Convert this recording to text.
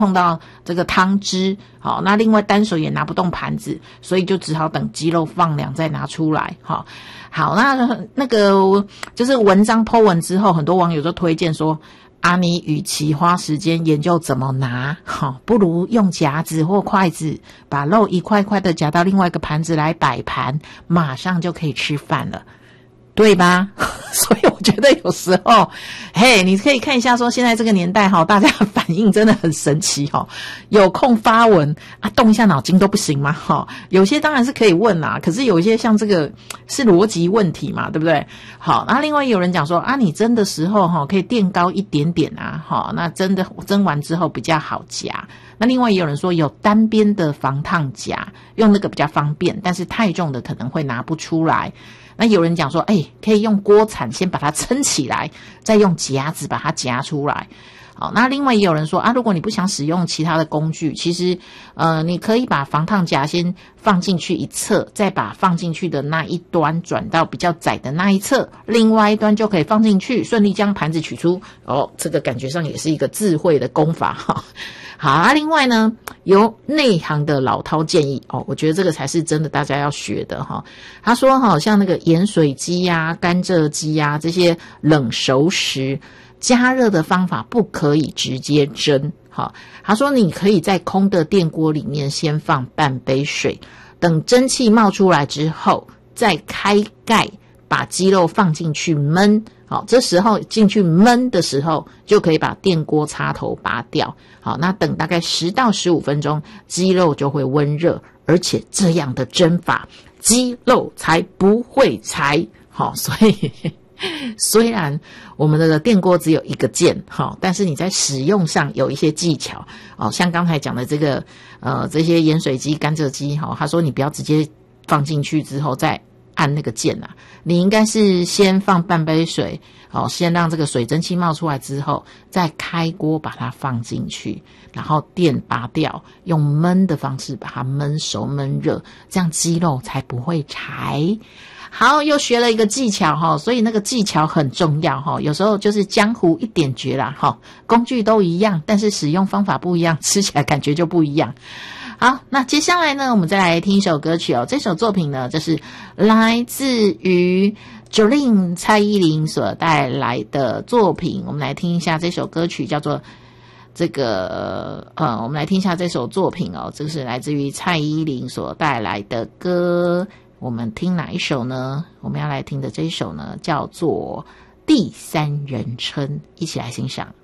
碰到这个汤汁，好，那另外单手也拿不动盘子，所以就只好等鸡肉放凉再拿出来，好，那个就是文章 po 文之后，很多网友就推荐说，你与其花时间研究怎么拿，不如用夹子或筷子把肉一块块的夹到另外一个盘子来摆盘，马上就可以吃饭了。对吧？所以我觉得有时候，你可以看一下说现在这个年代大家的反应真的很神奇有空发文动一下脑筋都不行吗？有些当然是可以问啦，可是有一些像这个是逻辑问题嘛，对不对？好，那另外有人讲说你蒸的时候可以垫高一点点那真的蒸完之后比较好夹。那另外也有人说有单边的防烫夹，用那个比较方便，但是太重的可能会拿不出来。那有人讲说可以用锅铲先把它撑起来，再用夹子把它夹出来。好，那另外也有人说如果你不想使用其他的工具，其实你可以把防烫夹先放进去一侧，再把放进去的那一端转到比较窄的那一侧，另外一端就可以放进去，顺利将盘子取出。这个感觉上也是一个智慧的功法好，另外呢，有内行的老饕建议我觉得这个才是真的大家要学的他说像那个盐水鸡甘蔗鸡这些冷熟食，加热的方法不可以直接蒸他说你可以在空的电锅里面先放半杯水，等蒸汽冒出来之后再开盖，把鸡肉放进去焖。好，这时候进去焖的时候就可以把电锅插头拔掉。好，那等大概10到15分钟，鸡肉就会温热，而且这样的蒸法鸡肉才不会柴。好，所以虽然我们的电锅只有一个键但是你在使用上有一些技巧像刚才讲的这个这些盐水鸡甘蔗鸡他说你不要直接放进去之后再按那个键你应该是先放半杯水先让这个水蒸气冒出来之后再开锅把它放进去，然后电拔掉，用焖的方式把它焖熟焖热，这样鸡肉才不会柴。好，又学了一个技巧所以那个技巧很重要有时候就是江湖一点诀啦工具都一样，但是使用方法不一样，吃起来感觉就不一样。好，那接下来呢，我们再来听一首歌曲这首作品呢，这是来自于 Jolin 蔡依林所带来的作品。我们来听一下这首歌曲，叫做我们来听一下这首作品这是来自于蔡依林所带来的歌。我们听哪一首呢？我们要来听的这一首呢，叫做《第三人称》，一起来欣赏。